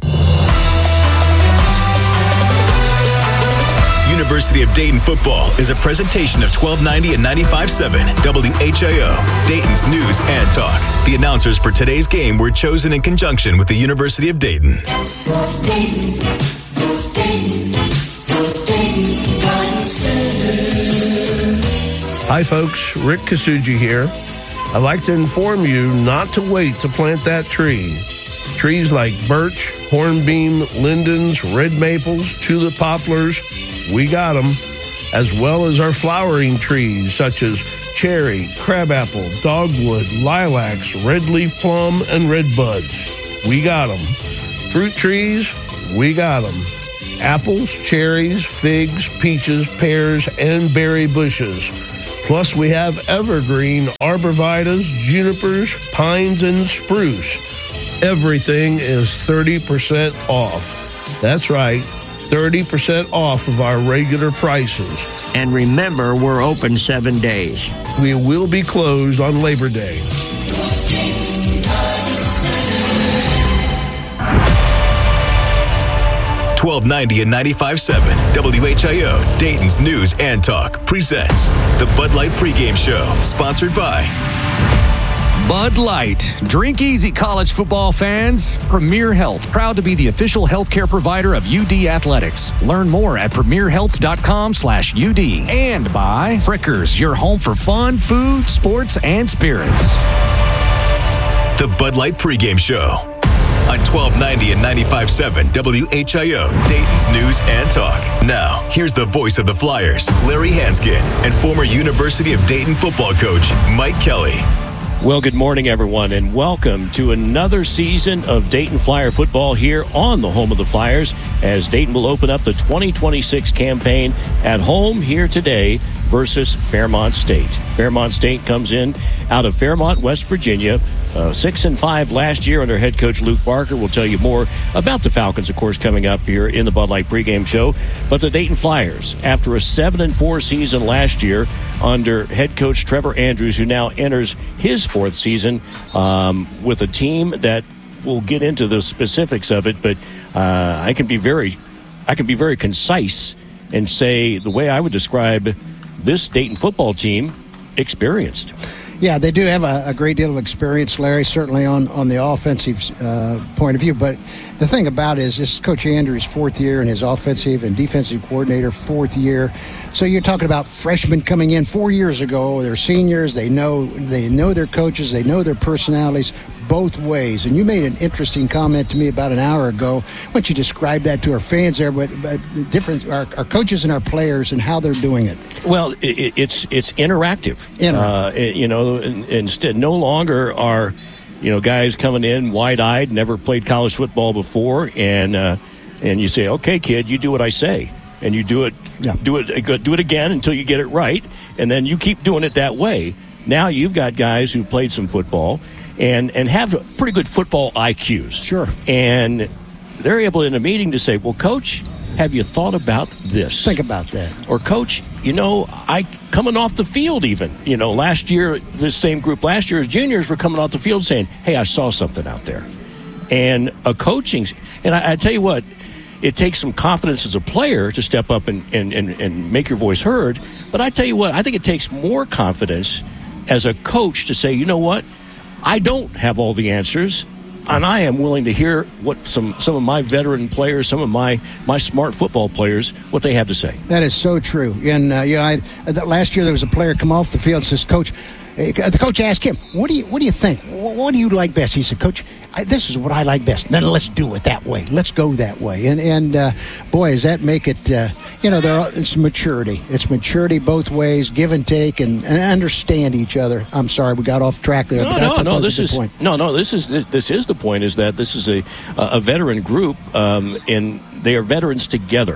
University of Dayton football is a presentation of twelve ninety and ninety-five point seven W H I O, Dayton's news and talk. The announcers for today's game were chosen in conjunction with the University of Dayton.
Hi folks, Rick Kasuji here. I'd like to inform you not to wait to plant that tree. Trees like birch, hornbeam, lindens, red maples, tulip poplars, we got them, as well as our flowering trees such as cherry, crabapple, dogwood, lilacs, red leaf plum, and red buds. We got them. Fruit trees, we got them. Apples, cherries, figs, peaches, pears, and berry bushes. Plus, we have evergreen arborvitaes, junipers, pines, and spruce. Everything is thirty percent off. That's right. thirty percent off of our regular prices.
And remember, we're open seven days.
We will be closed on Labor Day.
twelve ninety and ninety-five point seven W H I O, Dayton's news and talk, presents the Bud Light pregame show, sponsored by
Bud Light. Drink easy, college football fans. Premier Health, proud to be the official healthcare provider of U D Athletics. Learn more at premierhealth.com slash UD. And by Frickers, your home for fun, food, sports, and spirits.
The Bud Light pregame show on twelve ninety and ninety-five point seven W H I O, Dayton's news and talk. Now, here's the voice of the Flyers, Larry Hanskin, and former University of Dayton football coach, Mike Kelly.
Well, good morning, everyone, and welcome to another season of Dayton Flyer football here on the home of the Flyers, as Dayton will open up the twenty twenty-six campaign at home here today versus Fairmont State. Fairmont State comes in out of Fairmont, West Virginia, uh, six and five last year under head coach Luke Barker. We'll tell you more about the Falcons, of course, coming up here in the Bud Light pregame show. But the Dayton Flyers, after a seven and four season last year under head coach Trevor Andrews, who now enters his fourth season um, with a team that we'll get into the specifics of it, but uh, I can be very, I can be very concise and say the way I would describe this Dayton football team: experienced.
Yeah, they do have a, a great deal of experience, Larry, certainly on, on the offensive uh, point of view. But the thing about it is this is Coach Andrews' fourth year and his offensive and defensive coordinator fourth year. So you're talking about freshmen coming in four years ago. They're seniors. They know they know their coaches. They know their personalities both ways. And you made an interesting comment to me about an hour ago. Why don't you describe that to our fans there, but, but the difference, our, our coaches and our players and how they're doing it?
Well, it, it's it's interactive.
Interactive.
Uh, it, you know, instead, no longer are, you know, guys coming in wide-eyed, never played college football before, and uh, and you say, okay, kid, you do what I say. And you do it, yeah. do it, do it again until you get it right, and then you keep doing it that way. Now you've got guys who've played some football and and have pretty good football I Qs.
Sure.
And they're able in a meeting to say, well, Coach, have you thought about this?
Think about that.
Or, Coach, you know, I coming off the field even. You know, last year, this same group last year as juniors were coming off the field saying, hey, I saw something out there. And a coaching, and I, I tell you what, it takes some confidence as a player to step up and, and, and, and make your voice heard. But I tell you what, I think it takes more confidence as a coach to say, you know what, I don't have all the answers, and I am willing to hear what some, some of my veteran players, some of my, my smart football players, what they have to say.
That is so true. And, uh, you know, I, last year there was a player come off the field and says, Coach, the coach asked him, what do you what do you think? What do you like best? He said, Coach, I, this is what I like best. Then let's do it that way. Let's go that way. And, and uh, boy, does that make it, uh, you know, there are, it's maturity. It's maturity both ways, give and take, and, and understand each other. I'm sorry, we got off track there.
No,
but
no, no, this
is
is, no, no, this is, this is the point, is that this is a, a veteran group, um, and they are veterans together.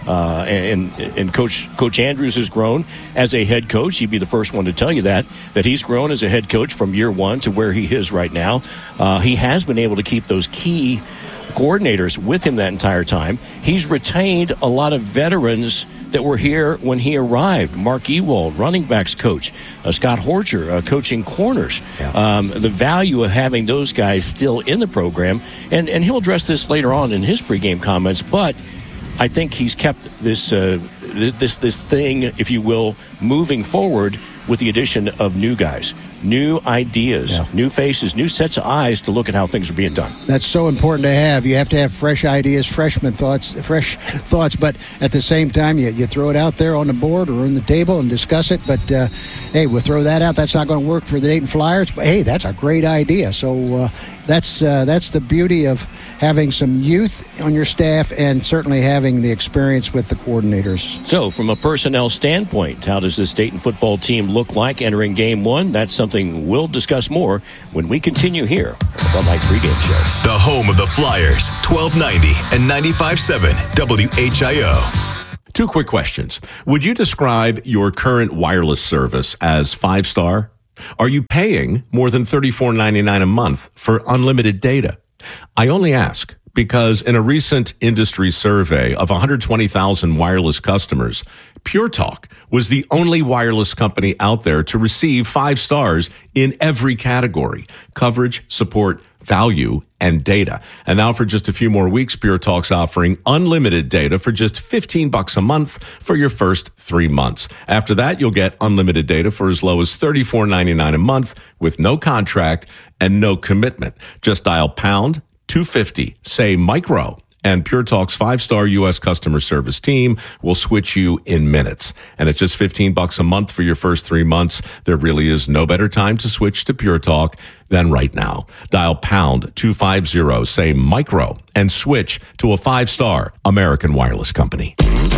Uh, and and Coach Coach Andrews has grown as a head coach. He'd be the first one to tell you that, that he's grown as a head coach from year one to where he is right now. Uh, he has been able to keep those key coordinators with him that entire time. He's retained a lot of veterans that were here when he arrived. Mark Ewald, running backs coach. Uh, Scott Horcher, uh, coaching corners. Yeah. Um, the value of having those guys still in the program, and, and he'll address this later on in his pregame comments, but I think he's kept this uh, this this thing, if you will, moving forward with the addition of new guys, new ideas, yeah. new faces, new sets of eyes to look at how things are being done.
That's so important to have. You have to have fresh ideas, freshman thoughts, fresh thoughts, but at the same time, you, you throw it out there on the board or on the table and discuss it. But, uh, hey, we'll throw that out. That's not going to work for the Dayton Flyers. But, hey, that's a great idea. So uh, that's uh, that's the beauty of having some youth on your staff and certainly having the experience with the coordinators.
So from a personnel standpoint, how does this Dayton football team look like entering game one? That's something we'll discuss more when we continue here on the Bud Light Pregame Show.
The home of the Flyers, twelve ninety and ninety-five point seven W H I O.
Two quick questions. Would you describe your current wireless service as five-star? Are you paying more than thirty-four ninety-nine a month for unlimited data? I only ask because in a recent industry survey of one hundred twenty thousand wireless customers, Pure Talk was the only wireless company out there to receive five stars in every category: coverage, support, value, and data. And now for just a few more weeks, Pure Talk's offering unlimited data for just fifteen bucks a month for your first three months. After that, you'll get unlimited data for as low as thirty-four ninety-nine a month with no contract and no commitment. Just dial pound two fifty, say micro, and Pure Talk's five-star U S customer service team will switch you in minutes. And at just fifteen bucks a month for your first three months, there really is no better time to switch to Pure Talk than right now. Dial pound two fifty, say micro, and switch to a five-star American wireless company.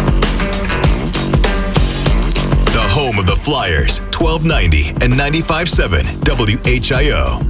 The home of the Flyers, twelve ninety and ninety-five point seven W H I O.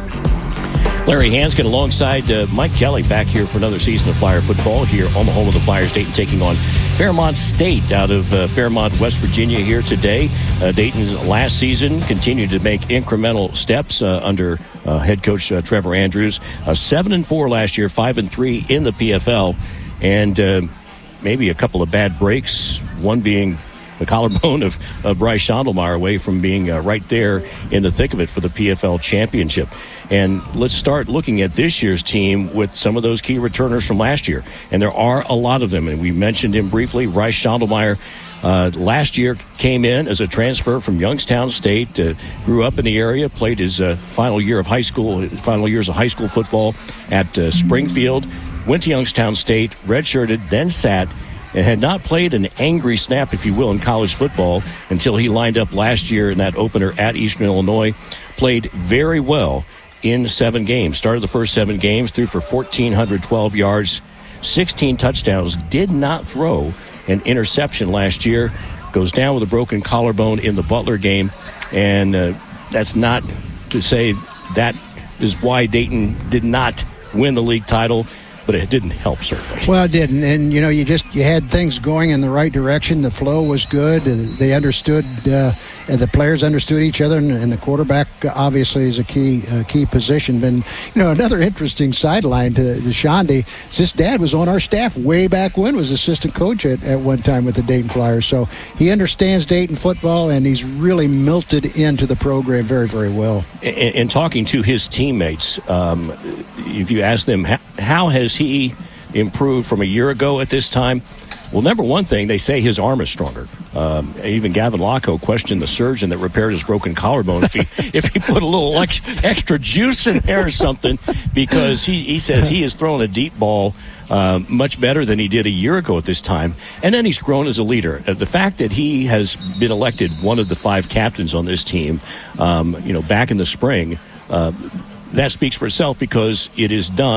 Larry Hanskin alongside uh, Mike Kelly back here for another season of Flyer football here on the home of the Flyers. Dayton taking on Fairmont State out of uh, Fairmont, West Virginia here today. Uh, Dayton's last season continued to make incremental steps uh, under uh, head coach uh, Trevor Andrews. Uh, seven and four last year, five and three in the P F L, and uh, maybe a couple of bad breaks. One being the collarbone of uh, Bryce Schondelmeyer away from being uh, right there in the thick of it for the P F L championship. And let's start looking at this year's team with some of those key returners from last year. And there are a lot of them. And we mentioned him briefly. Bryce Schondelmeyer uh, last year came in as a transfer from Youngstown State, uh, grew up in the area, played his uh, final year of high school, final years of high school football at uh, Springfield, went to Youngstown State, redshirted, then sat, and had not played an angry snap, if you will, in college football until he lined up last year in that opener at Eastern Illinois. Played very well in seven games. Started the first seven games, threw for one thousand four hundred twelve yards, sixteen touchdowns, did not throw an interception last year. Goes down with a broken collarbone in the Butler game, and uh, that's not to say that is why Dayton did not win the league title, but it didn't help, certainly.
Well, it didn't. And, you know, you just you had things going in the right direction. The flow was good. They understood, uh, and the players understood each other, and, and the quarterback obviously is a key uh, key position. And, you know, another interesting sideline to, to Shondi is his dad was on our staff way back when, was assistant coach at, at one time with the Dayton Flyers. So he understands Dayton football, and he's really melted into the program very, very well.
In, in talking to his teammates, um, if you ask them, how, how has he improved from a year ago at this time? Well, number one thing, they say his arm is stronger. Um, even Gavin Locko questioned the surgeon that repaired his broken collarbone if he if he put a little ex, extra juice in there or something, because he, he says he is throwing a deep ball uh, much better than he did a year ago at this time. And then he's grown as a leader. Uh, the fact that he has been elected one of the five captains on this team, um, you know, back in the spring, uh, that speaks for itself, because it is done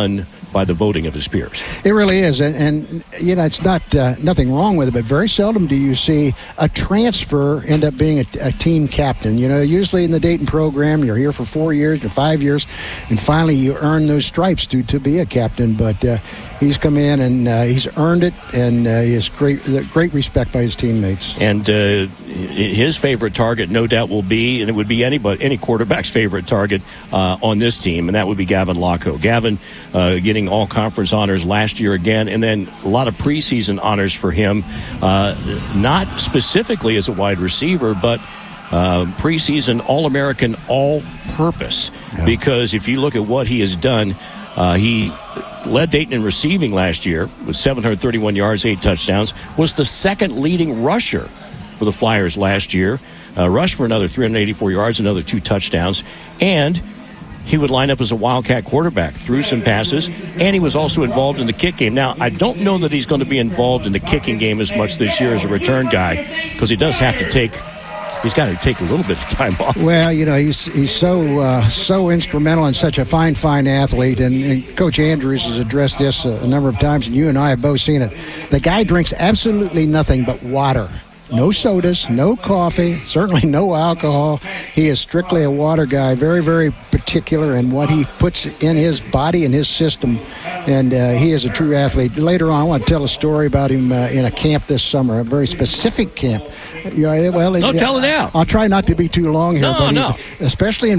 by the voting of his peers.
It really is, and, and you know, it's not uh, nothing wrong with it, but very seldom do you see a transfer end up being a, a team captain. You know, usually in the Dayton program, you're here for four years or five years, and finally you earn those stripes to, to be a captain, but uh, he's come in and uh, he's earned it, and uh, he has great, great respect by his teammates.
And uh, his favorite target, no doubt, will be, and it would be anybody, any quarterback's favorite target uh, on this team, and that would be Gavin Locko. Gavin uh, getting all-conference honors last year again, and then a lot of preseason honors for him, uh, not specifically as a wide receiver, but uh, preseason All-American all-purpose. Yeah. Because if you look at what he has done, uh, he led Dayton in receiving last year with seven hundred thirty-one yards, eight touchdowns, was the second leading rusher for the Flyers last year, uh, rushed for another three hundred eighty-four yards, another two touchdowns, and he would line up as a Wildcat quarterback, threw some passes, and he was also involved in the kick game. Now, I don't know that he's going to be involved in the kicking game as much this year as a return guy, because he does have to take, he's got to take a little bit of time off.
Well, you know, he's he's so uh, so instrumental and such a fine, fine athlete, and, and Coach Andrews has addressed this a, a number of times, and you and I have both seen it. The guy drinks absolutely nothing but water. No sodas, no coffee, certainly no alcohol. He is strictly a water guy, very, very particular in what he puts in his body and his system, and uh, he is a true athlete. Later on, I want to tell a story about him uh, in a camp this summer, a very specific camp. You know, well,
Don't
it,
tell it now.
I'll try not to be too long here,
no,
but
no.
especially in